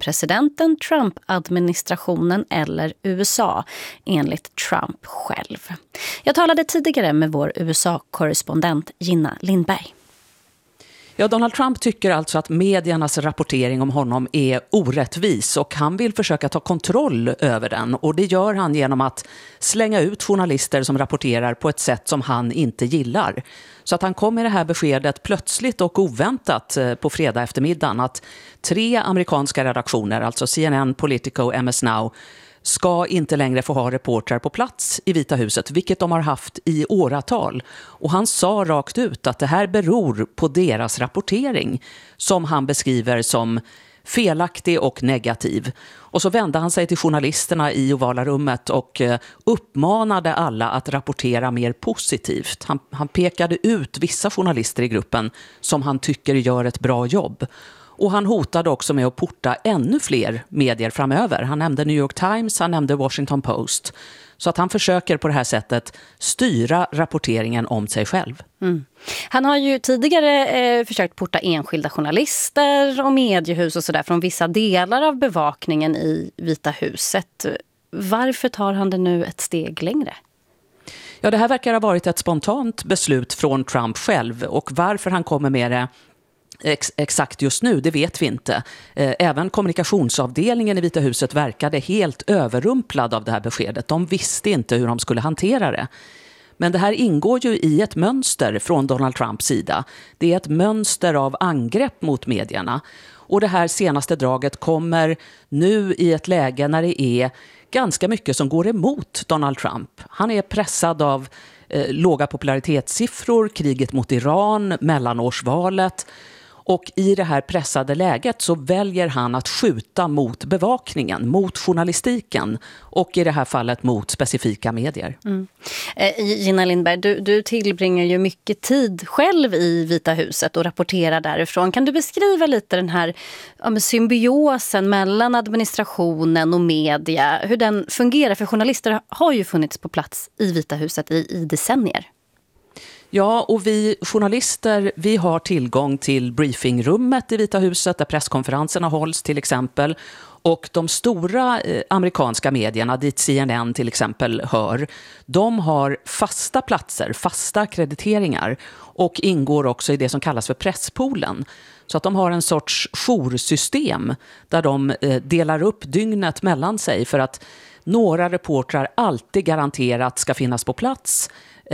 presidenten, Trump-administrationen eller USA, enligt Trump själv. Jag talade tidigare med vår USA-korrespondent Gina Lindberg. Ja, Donald Trump tycker alltså att mediernas rapportering om honom är orättvis och han vill försöka ta kontroll över den. Och det gör han genom att slänga ut journalister som rapporterar på ett sätt som han inte gillar. Så att han kom med det här beskedet plötsligt och oväntat på fredag eftermiddagen att 3 amerikanska redaktioner, alltså CNN, Politico, MS Now, ska inte längre få ha reportrar på plats i Vita huset, vilket de har haft i åratal. Och han sa rakt ut att det här beror på deras rapportering som han beskriver som felaktig och negativ. Och så vände han sig till journalisterna i ovala rummet och uppmanade alla att rapportera mer positivt. Han pekade ut vissa journalister i gruppen som han tycker gör ett bra jobb. Och han hotade också med att porta ännu fler medier framöver. Han nämnde New York Times, han nämnde Washington Post. Så att han försöker på det här sättet styra rapporteringen om sig själv. Mm. Han har ju tidigare försökt porta enskilda journalister och mediehus och sådär från vissa delar av bevakningen i Vita huset. Varför tar han det nu ett steg längre? Ja, det här verkar ha varit ett spontant beslut från Trump själv och varför han kommer med det exakt just nu, det vet vi inte. Även kommunikationsavdelningen i Vita huset verkade helt överrumplad av det här beskedet. De visste inte hur de skulle hantera det. Men det här ingår ju i ett mönster från Donald Trumps sida. Det är ett mönster av angrepp mot medierna. Och det här senaste draget kommer nu i ett läge när det är ganska mycket som går emot Donald Trump. Han är pressad av låga popularitetssiffror, kriget mot Iran, mellanårsvalet. Och i det här pressade läget så väljer han att skjuta mot bevakningen, mot journalistiken och i det här fallet mot specifika medier. Mm. Gina Lindberg, du tillbringar ju mycket tid själv i Vita huset och rapporterar därifrån. Kan du beskriva lite den här symbiosen mellan administrationen och media, hur den fungerar? För journalister har ju funnits på plats i Vita huset i decennier. Ja, och vi journalister, vi har tillgång till briefingrummet i Vita huset där presskonferenserna hålls till exempel. Och de stora amerikanska medierna, dit CNN till exempel hör, de har fasta platser, fasta akkrediteringar och ingår också i det som kallas för presspoolen. Så att de har en sorts joursystem där de delar upp dygnet mellan sig för att några reportrar alltid garanterat ska finnas på plats,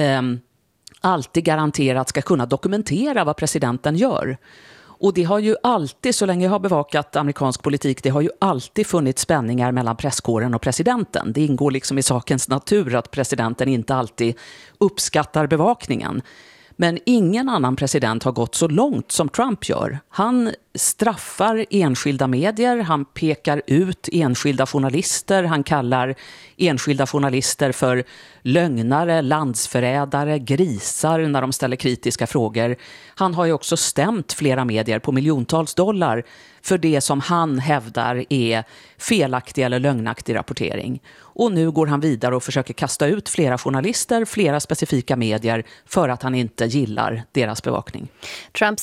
alltid garanterat ska kunna dokumentera vad presidenten gör. Och det har ju alltid, så länge jag har bevakat amerikansk politik, det har ju alltid funnits spänningar mellan presskåren och presidenten. Det ingår liksom i sakens natur att presidenten inte alltid uppskattar bevakningen. Men ingen annan president har gått så långt som Trump gör. Han straffar enskilda medier, han pekar ut enskilda journalister, han kallar enskilda journalister för lögnare, landsförrädare, grisar när de ställer kritiska frågor. Han har ju också stämt flera medier på miljontals dollar för det som han hävdar är felaktig eller lögnaktig rapportering. Och nu går han vidare och försöker kasta ut flera journalister, flera specifika medier för att han inte gillar deras bevakning. Trump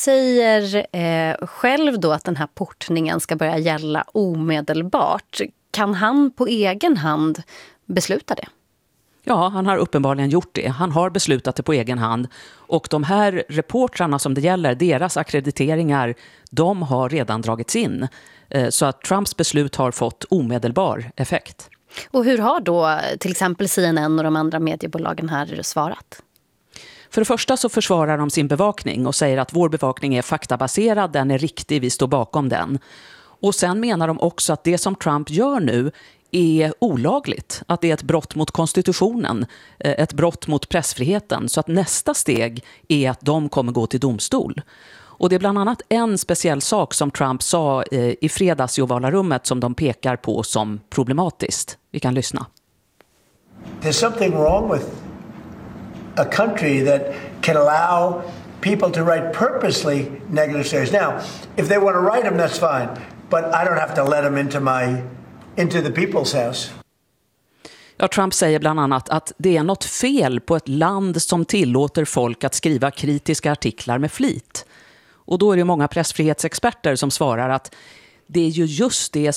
säger själv då att den här portningen ska börja gälla omedelbart. Kan han på egen hand besluta det? Ja, han har uppenbarligen gjort det. Han har beslutat det på egen hand. Och de här reportrarna som det gäller, deras akkrediteringar, de har redan dragits in. Så att Trumps beslut har fått omedelbar effekt. Och hur har då till exempel CNN och de andra mediebolagen här svarat? För det första så försvarar de sin bevakning och säger att vår bevakning är faktabaserad, den är riktig, vi står bakom den. Och sen menar de också att det som Trump gör nu är olagligt, att det är ett brott mot konstitutionen, ett brott mot pressfriheten, så att nästa steg är att de kommer gå till domstol. Och det är bland annat en speciell sak som Trump sa i fredags i ovala rummet som de pekar på som problematiskt. Vi kan lyssna. There's something wrong with a country that can allow people to write purposely negative stories. Now, if they want to write them, that's fine, but I don't have to let them into the people's house. Ja, Trump säger bland annat att det är något fel på ett land som tillåter folk att skriva kritiska artiklar med flit. Och då är det många pressfrihetsexperter som svarar att det är ju just det